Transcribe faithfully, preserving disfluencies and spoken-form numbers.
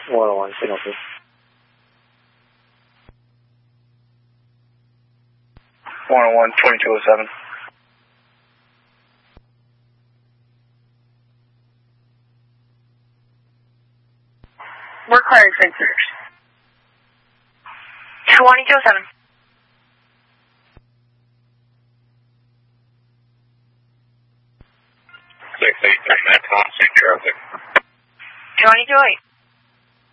one oh one, signal two. one oh one, twenty-two oh seven. Required sensors. twenty-two oh seven. six eight three nine, constant traffic. twenty-two oh eight.